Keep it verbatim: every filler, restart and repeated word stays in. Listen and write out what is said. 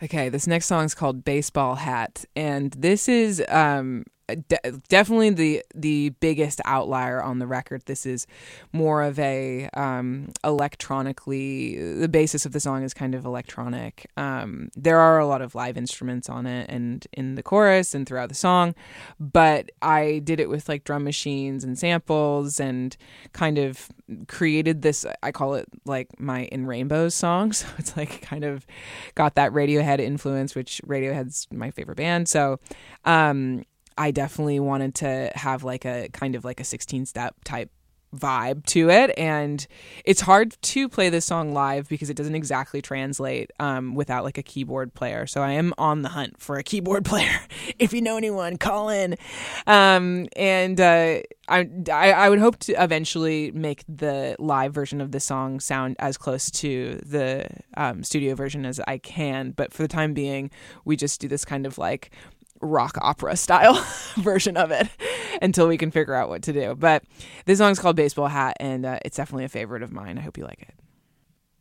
Okay, this next song is called Baseball Hat, and this is um, de- definitely the the biggest outlier on the record. This is more of a um, electronically, the basis of the song is kind of electronic. Um, there are a lot of live instruments on it and in the chorus and throughout the song, but I did it with like drum machines and samples and kind of created this, I call it like my In Rainbows song. So it's like kind of got that Radiohead influence, which Radiohead's my favorite band. So um, I definitely wanted to have like a kind of like a sixteen step type vibe to it, and it's hard to play this song live because it doesn't exactly translate um, without like a keyboard player. So I am on the hunt for a keyboard player. If you know anyone, call in. Um, and uh, I, I I would hope to eventually make the live version of the song sound as close to the um, studio version as I can. But for the time being, we just do this kind of like rock opera style version of it until we can figure out what to do. But this song's called Baseball Hat, and uh, it's definitely a favorite of mine. I hope you like it.